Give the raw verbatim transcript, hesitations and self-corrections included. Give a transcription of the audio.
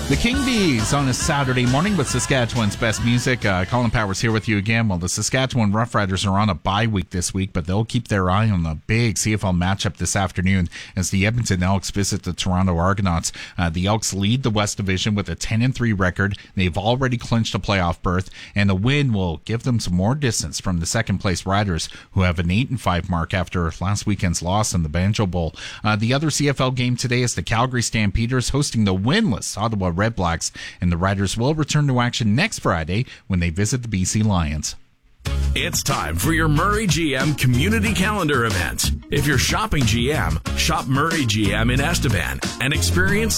The King Bees on a Saturday morning with Saskatchewan's best music. Uh, Colin Powers here with you again. Well, the Saskatchewan Roughriders are on a bye week this week, but they'll keep their eye on the big C F L matchup this afternoon as the Edmonton Elks visit the Toronto Argonauts. Uh, the Elks lead the West Division with a ten and three record. They've already clinched a playoff berth, and the win will give them some more distance from the second-place Riders, who have an eight and five mark after last weekend's loss in the Banjo Bowl. Uh, the other C F L game today is the Calgary Stampeders hosting the winless Ottawa Red Blacks, and the Riders will return to action next Friday when they visit the B C Lions. It's time for your Murray G M Community Calendar event. If you're shopping G M, shop Murray G M in Estevan and experience